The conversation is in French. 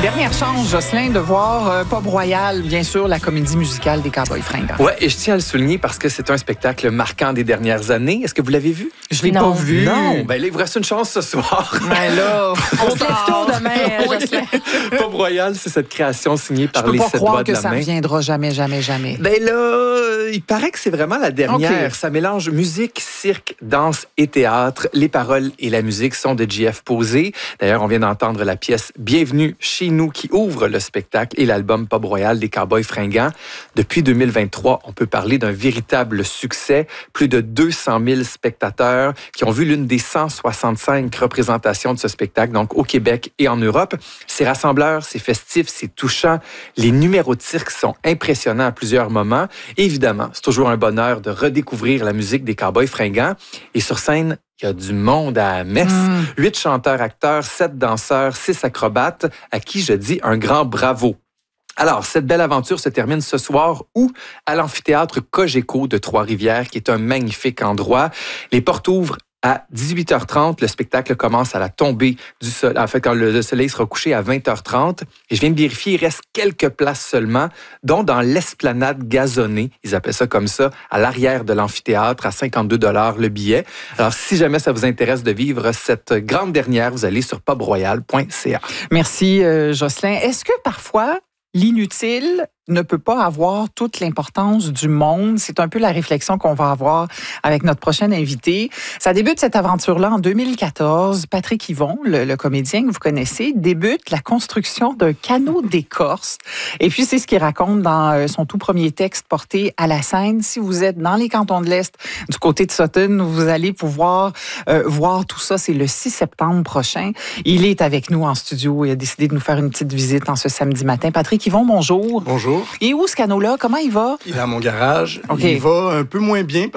Dernière chance, Jocelyn, de voir Pub Royal, bien sûr, la comédie musicale des Cowboys fringants. Oui, et je tiens à le souligner parce que c'est un spectacle marquant des dernières années. Est-ce que vous l'avez vu? Je l'ai pas vu. Non, ben là, il vous reste une chance ce soir. Ben là, On se lève tôt demain, Jocelyn. Pub Royal, c'est cette création signée par les 7 doigts de la main. Je peux pas croire que ça reviendra jamais. Ben là, il paraît que c'est vraiment la dernière. Okay. Ça mélange musique, cirque, danse et théâtre. Les paroles et la musique sont de J.F. Posé. D'ailleurs, on vient d'entendre la pièce Bienvenue chez nous qui ouvre le spectacle et l'album Pub Royal des Cowboys fringants. Depuis 2023, on peut parler d'un véritable succès. Plus de 200 000 spectateurs qui ont vu l'une des 165 représentations de ce spectacle, donc au Québec et en Europe. C'est rassembleur, c'est festif, c'est touchant. Les numéros de cirque sont impressionnants à plusieurs moments. Et évidemment, c'est toujours un bonheur de redécouvrir la musique des Cowboys fringants. Et sur scène, il y a du monde à Metz. 8 chanteurs-acteurs, 7 danseurs, 6 acrobates, à qui je dis un grand bravo. Alors, cette belle aventure se termine ce soir à l'amphithéâtre Cogeco de Trois-Rivières, qui est un magnifique endroit. Les portes ouvrent à 18h30. Le spectacle commence à la tombée du soleil. En fait, quand le soleil sera couché à 20h30. Et je viens de vérifier, il reste quelques places seulement, dont dans l'esplanade gazonnée, ils appellent ça comme ça, à l'arrière de l'amphithéâtre, à 52 $ le billet. Alors, si jamais ça vous intéresse de vivre cette grande dernière, vous allez sur pubroyal.ca. Merci, Jocelyn. Est-ce que parfois, l'inutile ne peut pas avoir toute l'importance du monde? C'est un peu la réflexion qu'on va avoir avec notre prochain invité. Ça débute cette aventure-là en 2014. Patrick Yvon, le comédien que vous connaissez, débute la construction d'un canot d'écorce. Et puis, c'est ce qu'il raconte dans son tout premier texte porté à la scène. Si vous êtes dans les cantons de l'Est, du côté de Sutton, vous allez pouvoir voir tout ça. C'est le 6 septembre prochain. Il est avec nous en studio. Il a décidé de nous faire une petite visite en ce samedi matin. Patrick Yvon, bonjour. Bonjour. Et où ce canot-là? Comment il va? Il est à mon garage. Okay. Il va un peu moins bien